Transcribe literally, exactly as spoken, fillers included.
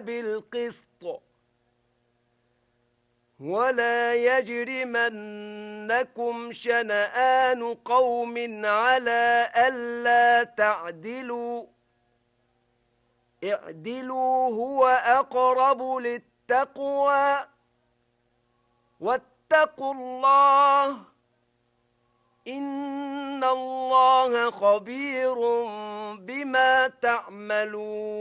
بالقسط ولا يجرمنكم شنآن قوم على ألا تعدلوا اعدلوا هو أقرب للتقوى واتقوا الله إن الله خبير بما تعملون